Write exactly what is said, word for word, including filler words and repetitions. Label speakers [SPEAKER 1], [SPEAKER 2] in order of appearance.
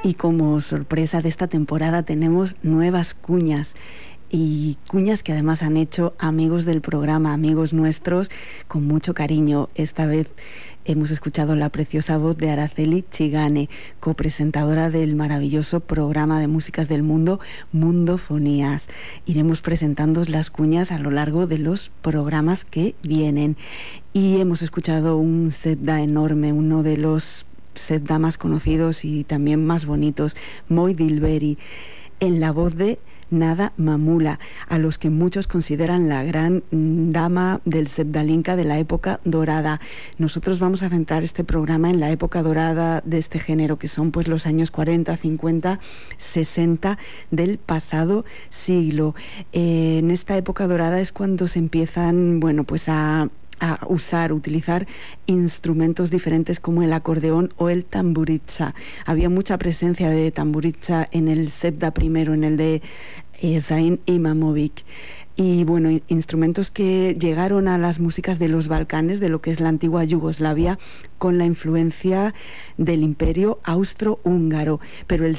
[SPEAKER 1] Y como sorpresa de esta temporada tenemos nuevas cuñas. Y cuñas que además han hecho amigos del programa, amigos nuestros, con mucho cariño. Esta vez hemos escuchado la preciosa voz de Araceli Chigane, copresentadora del maravilloso programa de músicas del mundo, Mundofonías. Iremos presentándoos las cuñas a lo largo de los programas que vienen. Y hemos escuchado un Zebda enorme, uno de los Zebda más conocidos y también más bonitos, Moi Dilberi, en la voz de Nada Mamula, a los que muchos consideran la gran dama del Zebdalinka de la época dorada. Nosotros vamos a centrar este programa en la época dorada de este género, que son pues los años cuarenta, cincuenta, sesenta del pasado siglo. Eh, en esta época dorada es cuando se empiezan, bueno, pues a a usar, utilizar instrumentos diferentes como el acordeón o el tamburitsa. Había mucha presencia de tamburitsa en el Zebda primero, en el de eh, Zain Imamovic. Y bueno, instrumentos que llegaron a las músicas de los Balcanes, de lo que es la antigua Yugoslavia, con la influencia del imperio austrohúngaro. Pero el